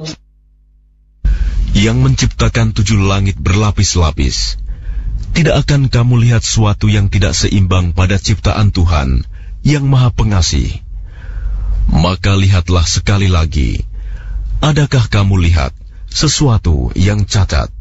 Yang menciptakan 7 langit berlapis-lapis, tidak akan kamu lihat suatu yang tidak seimbang pada ciptaan Tuhan yang Maha Pengasih. Maka lihatlah sekali lagi, adakah kamu lihat sesuatu yang cacat?